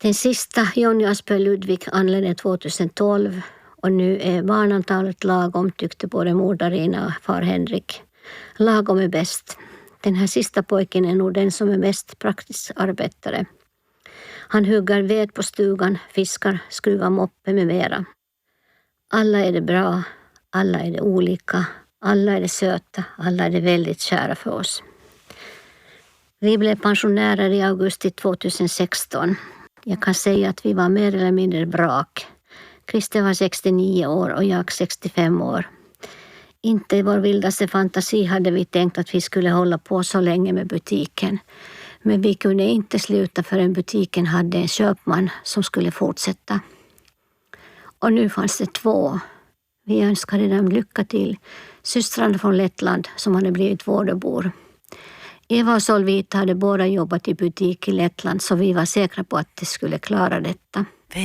Den sista, Jonny Aspö Ludvig, anlände 2012 och nu är barnantalet lagom, tyckte både mor Darina och far Henrik. Lagom är bäst. Den här sista pojken är nog den som är mest praktisk arbetare. Han hugger ved på stugan, fiskar, skruvar moppe med mera. Alla är det bra, alla är det olika, alla är det söta, alla är det väldigt kära för oss. Vi blev pensionärer i augusti 2016. Jag kan säga att vi var mer eller mindre brak. Christer var 69 år och jag 65 år. Inte i vår vildaste fantasi hade vi tänkt att vi skulle hålla på så länge med butiken. Men vi kunde inte sluta förrän butiken hade en köpman som skulle fortsätta. Och nu fanns det 2. Vi önskade dem lycka till. Systrarna från Lettland som hade blivit vårdarbor. Eva och Solvita hade båda jobbat i butik i Lettland så vi var säkra på att de skulle klara detta.